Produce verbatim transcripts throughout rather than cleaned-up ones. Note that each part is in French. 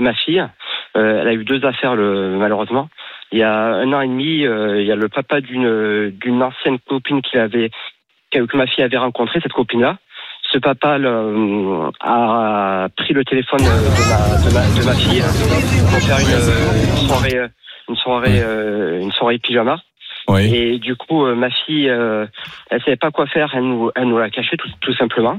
ma fille. Euh, elle a eu deux affaires le, malheureusement. Il y a un an et demi, euh, il y a le papa d'une d'une ancienne copine qu'il avait, que ma fille avait rencontrée, cette copine-là. Ce papa le, a pris le téléphone de ma, de ma, de ma fille pour faire une, une soirée, une soirée, euh, une soirée pyjama. Oui. Et du coup, euh, ma fille, euh, elle savait pas quoi faire, elle nous, elle nous l'a caché tout, tout simplement.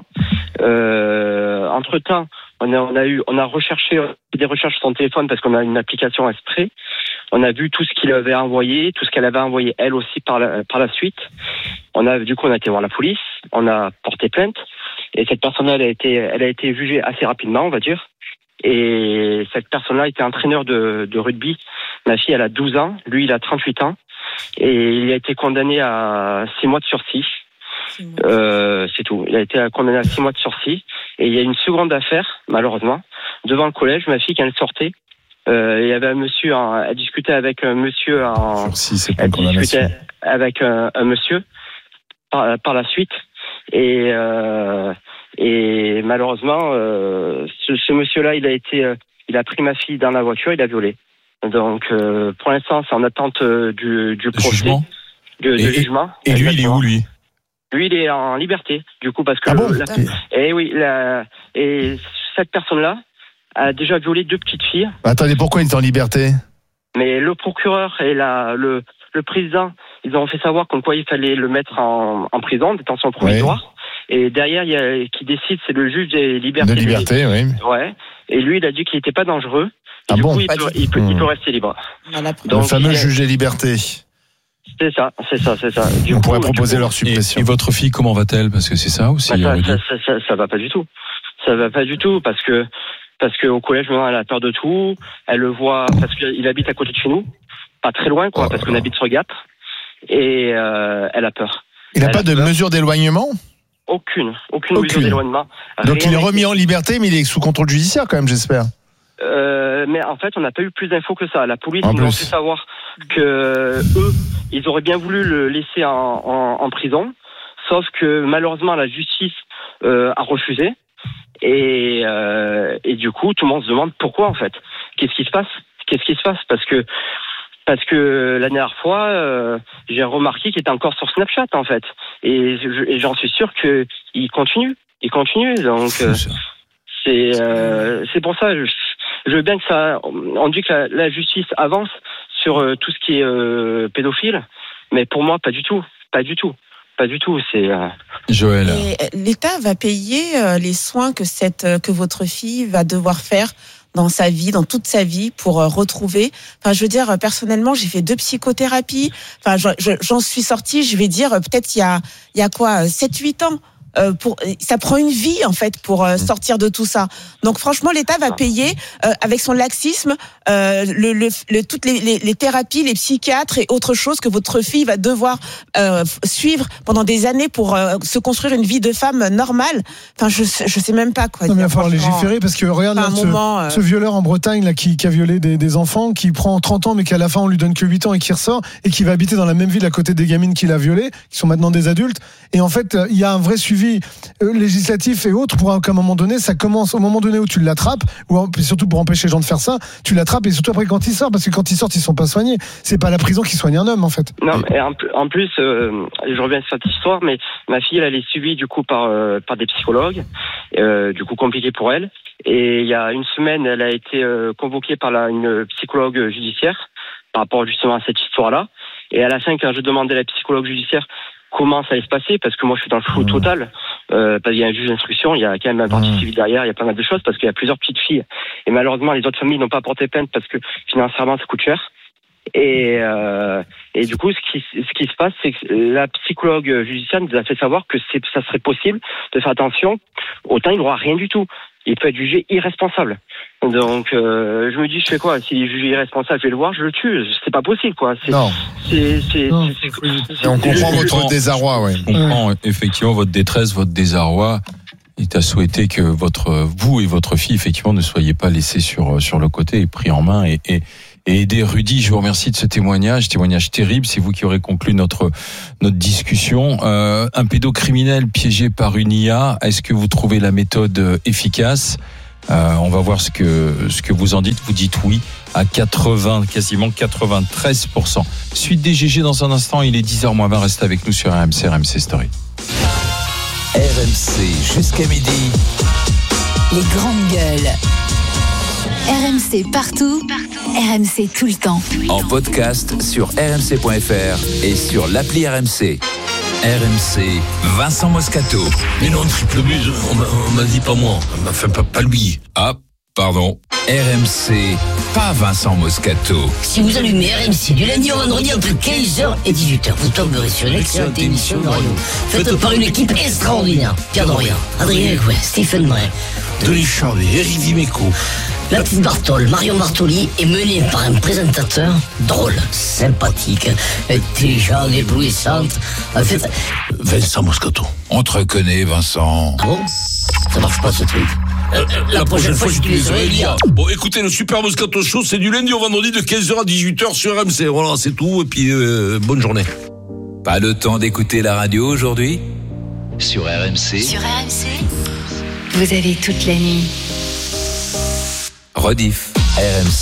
Euh, entre temps, on a, on a eu, on a recherché des recherches sur son téléphone parce qu'on a une application Esprit. On a vu tout ce qu'il avait envoyé, tout ce qu'elle avait envoyé elle aussi par la, par la suite. On a, du coup, on a été voir la police, on a porté plainte. Et cette personne-là, elle a été, elle a été jugée assez rapidement, on va dire. Et cette personne-là était entraîneur de, de rugby. Ma fille, elle a douze ans, lui, il a trente-huit ans. Et il a été condamné à six mois de sursis. Euh, c'est tout. Il a été condamné à six mois de sursis. Et il y a une seconde affaire, malheureusement, devant le collège. Ma fille, quand elle sortait, euh, il y avait un monsieur, en, elle discutait avec un monsieur en, sursis, c'est pas elle discutait avec un, un monsieur par, par la suite. Et, euh, et malheureusement, euh, ce, ce monsieur-là, il a été, euh, il a pris ma fille dans la voiture, il a violé. Donc, euh, pour l'instant, c'est en attente euh, du, du procès, jugement. de, de et, jugement. Et, et lui, il est où, lui? Lui, il est en liberté, du coup, parce que... Ah bon la, et oui, la, et cette personne-là a déjà violé deux petites filles. Attendez, pourquoi il est en liberté? Mais le procureur et la, le, le président, ils ont fait savoir comme quoi il fallait le mettre en, en prison, détention provisoire. Ouais. Et derrière, il y a, qui décide, c'est le juge des libertés. De liberté, oui. Ouais. Et lui, il a dit qu'il n'était pas dangereux. Et ah du bon coup, il peut, il, peut, il peut rester libre. Donc, le fameux juge des libertés. C'est ça, c'est ça, c'est ça. Du On coup, pourrait proposer coup, leur suppression. Et, et votre fille, comment va-t-elle? Parce que c'est ça aussi. Bah, ça, ça, ça, ça, ça va pas du tout. Ça va pas du tout parce que parce que au collège, maintenant, elle a peur de tout. Elle le voit parce qu'il habite à côté de chez nous, pas très loin, quoi, oh, parce qu'on habite sur Gap. Et euh, elle a peur. Il n'a pas de peur. mesure d'éloignement? Aucune, aucune, aucune. mesure d'éloignement. Donc Rien il est remis en liberté, mais il est sous contrôle judiciaire quand même, j'espère. Euh, mais en fait, on n'a pas eu plus d'infos que ça. La police nous a fait savoir que eux, ils auraient bien voulu le laisser en, en, en prison, sauf que malheureusement la justice euh, a refusé. Et, euh, et du coup, tout le monde se demande pourquoi en fait. Qu'est-ce qui se passe? Qu'est-ce qui se passe? Parce que parce que la dernière fois, euh, j'ai remarqué qu'il était encore sur Snapchat en fait. Et, je, et j'en suis sûr que il continue, il continue. Donc euh, c'est euh, c'est pour ça. Je, je veux bien que ça. On dit que la, la justice avance sur euh, tout ce qui est euh, pédophile, mais pour moi, pas du tout, pas du tout. Pas du tout, c'est... Euh... Joël. Et l'État va payer euh, les soins que, cette, euh, que votre fille va devoir faire dans sa vie, dans toute sa vie, pour euh, retrouver... Enfin, je veux dire, personnellement, j'ai fait deux psychothérapies. Enfin, je, je, j'en suis sortie, je vais dire, peut-être il y a, il y a quoi, sept huit ans. Euh, pour, ça prend une vie en fait pour euh, sortir de tout ça. Donc franchement, l'État va payer euh, avec son laxisme euh, le, le, le, toutes les, les, les thérapies, les psychiatres et autres choses que votre fille va devoir euh, suivre pendant des années pour euh, se construire une vie de femme normale. Enfin, je je sais même pas quoi. Non, mais il va falloir légiférer parce que regarde là, ce, moment, euh... ce violeur en Bretagne là qui, qui a violé des, des enfants, qui prend trente ans mais qu'à la fin on lui donne que huit ans et qui ressort et qui va habiter dans la même ville à côté des gamines qu'il a violées, qui sont maintenant des adultes. Et en fait, il y a un vrai suivi législatif et autres pour qu'à un moment donné ça commence au moment donné où tu l'attrapes, ou surtout pour empêcher les gens de faire ça, tu l'attrapes et surtout après quand ils sortent, parce que quand ils sortent ils sont pas soignés. C'est pas la prison qui soigne un homme en fait. Non, mais en, en plus euh, je reviens sur cette histoire, mais ma fille elle est suivie du coup par euh, par des psychologues, euh, du coup compliqué pour elle. Et il y a une semaine elle a été euh, convoquée par la, une psychologue judiciaire par rapport justement à cette histoire-là. Et à la fin, quand je demandais à la psychologue judiciaire comment ça allait se passer, parce que moi je suis dans le flou total, euh, parce qu'il y a un juge d'instruction, il y a quand même un partie civile derrière, il y a pas mal de choses, parce qu'il y a plusieurs petites filles. Et malheureusement, les autres familles n'ont pas porté plainte parce que financièrement ça coûte cher. Et, euh, et du coup, ce qui, ce qui se passe, c'est que la psychologue judiciaire nous a fait savoir que c'est, ça serait possible de faire attention, autant il n'aura rien du tout. Il peut être jugé irresponsable. Donc, euh, je me dis, je fais quoi? S'il est jugé irresponsable, je vais le voir, je le tue. C'est pas possible, quoi. C'est, non. C'est, c'est, non. c'est, c'est, c'est, on comprend je, votre désarroi, ouais. On comprend mmh. effectivement votre détresse, votre désarroi. Il t'a souhaité que votre, vous et votre fille, effectivement, ne soyez pas laissés sur, sur le côté et pris en main et, et, et aider. Rudy, je vous remercie de ce témoignage, témoignage terrible. C'est vous qui aurez conclu notre, notre discussion. Euh, un pédocriminel piégé par une I A, est-ce que vous trouvez la méthode efficace? Euh, on va voir ce que ce que vous en dites. Vous dites oui à quatre-vingts, quasiment quatre-vingt-treize pour cent. Suite des G G dans un instant. Il est dix heures moins vingt. Restez avec nous sur R M C, R M C Story. R M C jusqu'à midi. Les grandes gueules. R M C partout, partout. R M C tout le temps. En podcast sur r m c point f r et sur l'appli R M C. R M C, Vincent Moscato. Mais non, triple buse, on m'a, on m'a dit pas moi, enfin pas, pas lui. Ah, pardon. R M C, pas Vincent Moscato. Si vous allumez R M C du lundi au vendredi entre quinze heures et dix-huit heures, vous tomberez sur une excellente émission de radio, faite par une équipe extraordinaire. Pierre Dorian, Adrien Gouin, Stephen Brun, Denis Charvet, Eric Dimeco, la petite Bartoli, Marion Bartoli est menée par un présentateur drôle, sympathique, intelligent, éblouissante. En fait, Vincent Moscato. On te reconnaît, Vincent. Ah bon? Ça marche pas ce truc. Euh, la, la prochaine, prochaine fois, j'utiliserai l'I A. Bon, écoutez, le Super Moscato Show, c'est du lundi au vendredi de quinze heures à dix-huit heures sur R M C. Voilà, c'est tout. Et puis, euh, bonne journée. Pas le temps d'écouter la radio aujourd'hui? Sur R M C. Sur R M C, vous avez toute la nuit. Rediff, R M C.